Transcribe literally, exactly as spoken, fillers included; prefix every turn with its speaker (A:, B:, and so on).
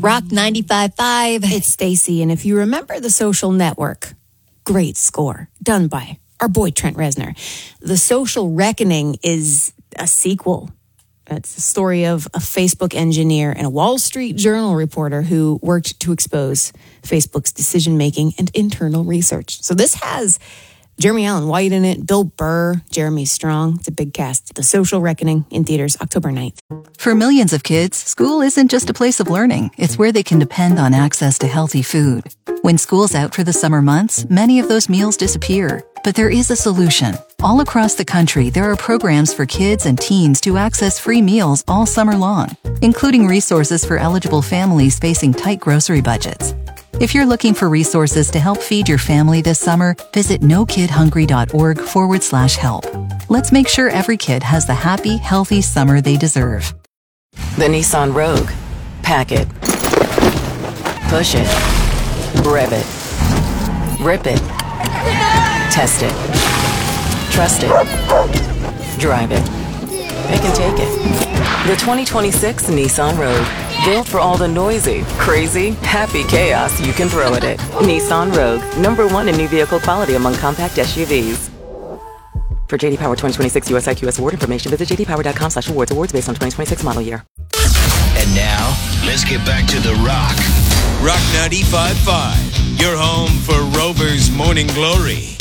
A: Rock ninety-five point five.
B: It's Stacy, and if you remember The Social Network, great score done by our boy Trent Reznor. The Social Reckoning is a sequel. It's the story of a Facebook engineer and a Wall Street Journal reporter who worked to expose Facebook's decision-making and internal research. So this has Jeremy Allen White in it, Bill Burr, Jeremy Strong. It's a big cast. The Social Reckoning in theaters October ninth.
C: For millions of kids, school isn't just a place of learning. It's where they can depend on access to healthy food. When school's out for the summer months, many of those meals disappear. But there is a solution. All across the country, there are programs for kids and teens to access free meals all summer long, including resources for eligible families facing tight grocery budgets. If you're looking for resources to help feed your family this summer, visit nokidhungry.org forward slash help. Let's make sure every kid has the happy, healthy summer they deserve.
D: The Nissan Rogue. Pack it. Push it. Rev it. Rip it. Test it. Trust it. Drive it. Pick and take it. The twenty twenty-six Nissan Rogue. Built for all the noisy, crazy, happy chaos you can throw at it. Nissan Rogue. Number one in new vehicle quality among compact S U Vs. For J D Power twenty twenty-six U S I Q S award information, visit jdpower.com slash awards. Awards based on twenty twenty-six model year.
E: And now, let's get back to The Rock.
F: Rock ninety-five point five, your home for Rover's Morning Glory.